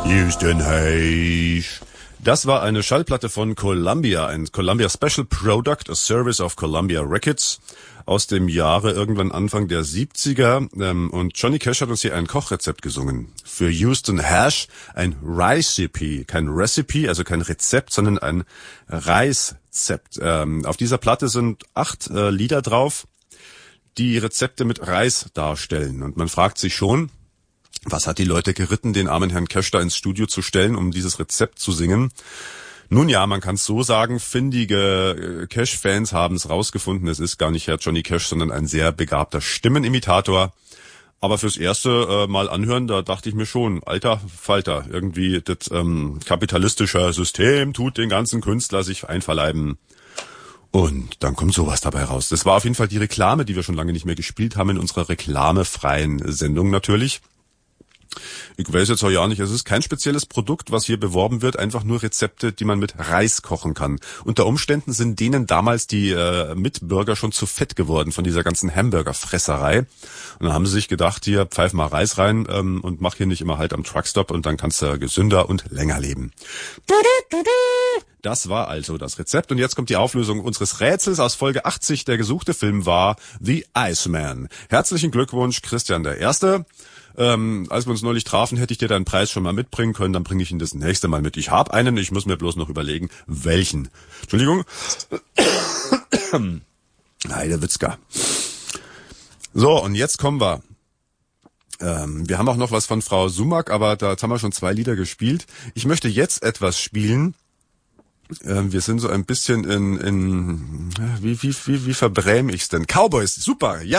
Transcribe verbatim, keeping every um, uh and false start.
Houston Hash. Das war eine Schallplatte von Columbia, ein Columbia Special Product, a Service of Columbia Records aus dem Jahre irgendwann Anfang der siebziger. Und Johnny Cash hat uns hier ein Kochrezept gesungen. Für Houston Hash ein Recipe, kein Recipe, also kein Rezept, sondern ein Reiszept. Auf dieser Platte sind acht Lieder drauf, die Rezepte mit Reis darstellen. Und man fragt sich schon, was hat die Leute geritten, den armen Herrn Cash da ins Studio zu stellen, um dieses Rezept zu singen? Nun ja, man kann es so sagen, findige Cash-Fans haben es rausgefunden, es ist gar nicht Herr Johnny Cash, sondern ein sehr begabter Stimmenimitator. Aber fürs erste äh, Mal anhören, da dachte ich mir schon, alter Falter, irgendwie das ähm, kapitalistische System tut den ganzen Künstler sich einverleiben. Und dann kommt sowas dabei raus. Das war auf jeden Fall die Reklame, die wir schon lange nicht mehr gespielt haben in unserer reklamefreien Sendung natürlich. Ich weiß jetzt auch ja nicht, es ist kein spezielles Produkt, was hier beworben wird, einfach nur Rezepte, die man mit Reis kochen kann. Unter Umständen sind denen damals die äh, Mitbürger schon zu fett geworden von dieser ganzen Hamburgerfresserei. Und dann haben sie sich gedacht, hier pfeif mal Reis rein ähm, und mach hier nicht immer halt am Truckstop und dann kannst du gesünder und länger leben. Das war also das Rezept und jetzt kommt die Auflösung unseres Rätsels aus Folge achtzig. Der gesuchte Film war The Iceman. Herzlichen Glückwunsch, Christian der Erste. Ähm, als wir uns neulich trafen, hätte ich dir deinen Preis schon mal mitbringen können, dann bringe ich ihn das nächste Mal mit. Ich habe einen, ich muss mir bloß noch überlegen, welchen. Entschuldigung. Heidewitzka. So, und jetzt kommen wir. Ähm, wir haben auch noch was von Frau Sumak, aber da haben wir schon zwei Lieder gespielt. Ich möchte jetzt etwas spielen. Ähm, wir sind so ein bisschen in, in wie, wie, wie, wie verbräme ich's denn? Cowboys, super, ja.